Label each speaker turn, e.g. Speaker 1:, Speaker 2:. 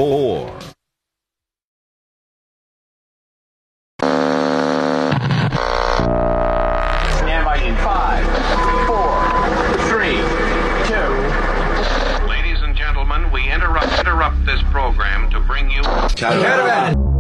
Speaker 1: 4.
Speaker 2: Stand by in 5, 4, 3, 2.
Speaker 3: Ladies and gentlemen, we interrupt this program to bring you...
Speaker 4: Caravan!